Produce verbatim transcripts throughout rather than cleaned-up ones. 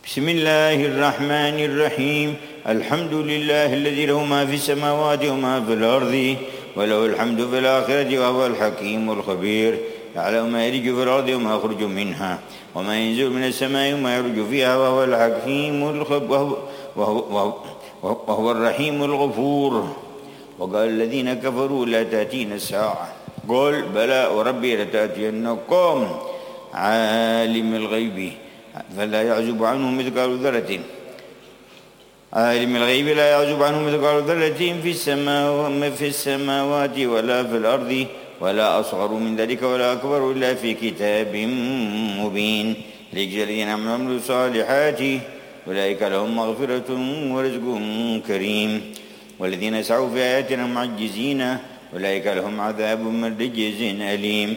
بسم الله الرحمن الرحيم. الحمد لله الذي له ما في السماوات وما في الأرض وله الحمد في الآخرة وهو الحكيم الخبير. يعلم ما يلج في الأرض وما يخرج منها وما ينزل من السماء وما يرج فيها وهو الحكيم الخبير وهو, وهو, وهو, وهو الرحيم الغفور. وقال الذين كفروا لا تأتينا الساعة قل بلى وربي لتأتينكم عالم الغيب فلا يعزب عنه مثقال ذرة عالم الغيب لا يعزب عنه مثقال ذرة في السماوات في السماوات ولا في الأرض ولا أصغر من ذلك ولا أكبر إلا في كتاب مبين ليجزي الذين آمنوا وعملوا الصالحات أولئك لهم مغفرة ورزق كريم والذين سعوا في آياتنا معجزين أولئك لهم عذاب من رجز أليم.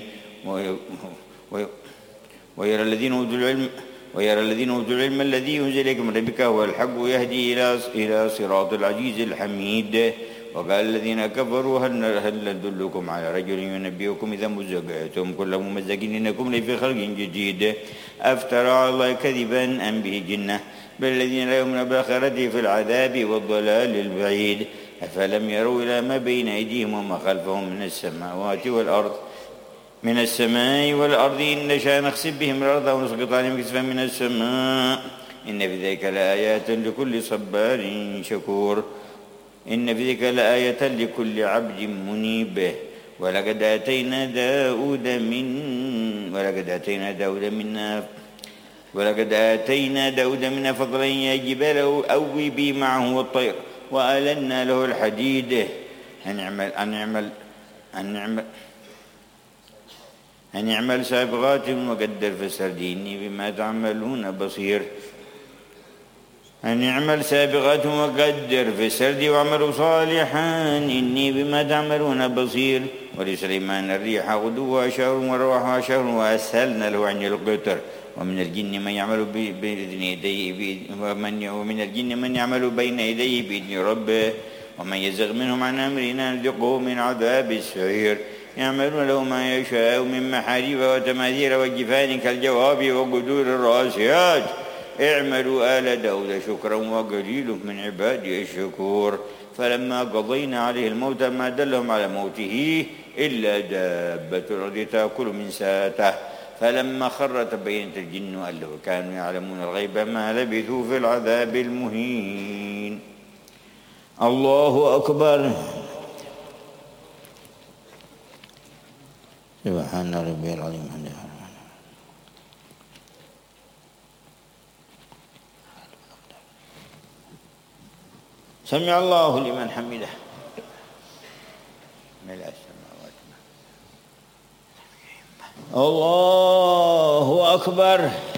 ويرى الذين أوتوا العلم ويرى الذين أوتوا العلم الذي أنزل إليك من ربك هو الحق يهدي إلى إلى صراط العزيز الحميد. وقال الذين كفروا هل هل ندلكم على رجل ينبئكم إذا مزقتم كل ممزق إنكم لفي خلق جديد أفترى على الله كذبا أم به جنة بل الذين لا يؤمنون بالآخرة في العذاب والضلال البعيد. أفلم يروا إلى ما بين أيديهم وما خلفهم من السماوات والأرض من السماء والأرض إن نشاء نخسف بهم الأرض ونسقط عليهم كسفا من السماء إن في ذلك لآيات لكل صبار شكور. إن في ذلك لآية لكل عبد منيب. ولقد آتينا داود من ولقد آتينا داود منا ولقد آتينا داود منا فضلا يا جبال أوبي معه والطير وألنا له الحديد أن اعمل أن اعمل أن اعمل أن يعمل سابغات وقدر في السرد إني بما تعملون بصير. أن يعمل سابغات وقدر في السرد واعملوا صالحا إني بما تعملون بصير. ولسليمان الريح غدوها شهر ورواحها شهر وأسهلنا له عن القطر ومن الجن من يعمل بإذن يديه ومن ومن الجن من يعمل بين يديه بإذن ربه ومن يزغ منهم عن أمرنا نذقه من عذاب السعير. يعملون له ما يشاء من محاريب وتماثيل وجفان كالجواب وقدور الراسيات اعملوا آل داود شكرا وقليل من عبادي الشكور. فلما قضينا عليه الموت ما دلهم على موته إلا دابة الأرض تأكل من ساته فلما خر تبينت الجن أن لو كانوا يعلمون الغيب ما لبثوا في العذاب المهين. الله أكبر. سبحان ربي العظيم. سمع الله لمن حمده. الله أكبر.